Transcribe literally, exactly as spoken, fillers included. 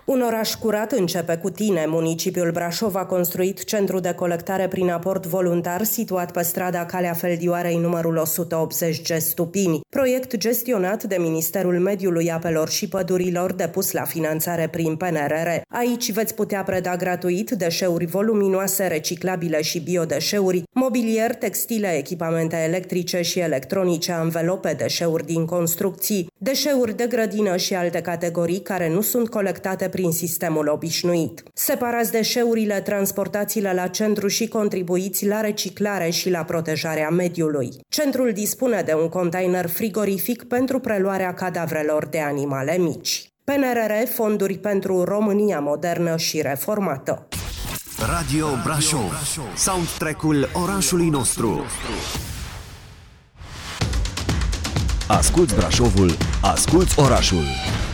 Un oraș curat începe cu tine. Municipiul Brașov a construit centru de colectare prin aport voluntar situat pe strada Calea Feldioarei numărul o sută optzeci G Stupini, proiect gestionat de Ministerul Mediului, Apelor și Pădurilor, depus la finanțare prin P N R R. Aici veți putea preda gratuit deșeuri voluminoase, reciclabile și biodeșeuri, mobilier, textile, echipamente electrice și electronice, anvelope, deșeuri din construcții, deșeuri de grădină și alte categorii care nu sunt colectate prin sistemul obișnuit. Separați deșeurile, transportați-le la centru și contribuiți la reciclare și la protejarea mediului. Centrul dispune de un container frigorific pentru preluarea cadavrelor de animale mici. P N R R, fonduri pentru România modernă și reformată. Radio Brașov, soundtrack-ul orașului nostru. Asculți Brașovul, asculți orașul.